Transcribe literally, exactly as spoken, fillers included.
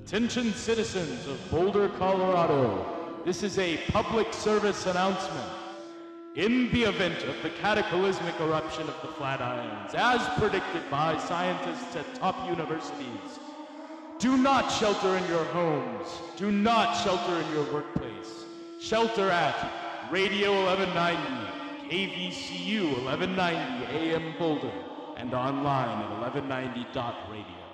Attention citizens of Boulder, Colorado. This is a public service announcement. In the event of the cataclysmic eruption of the Flatirons, as predicted by scientists at top universities, do not shelter in your homes. Do not shelter in your workplace. Shelter at Radio eleven ninety, K V C U eleven ninety A M Boulder, and online at eleven ninety dot radio.